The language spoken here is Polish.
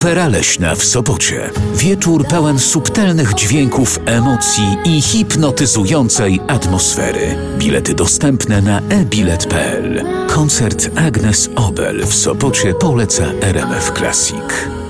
Opera leśna w Sopocie. Wieczór pełen subtelnych dźwięków, emocji i hipnotyzującej atmosfery. Bilety dostępne na ebilet.pl. Koncert Agnes Obel w Sopocie poleca RMF Classic.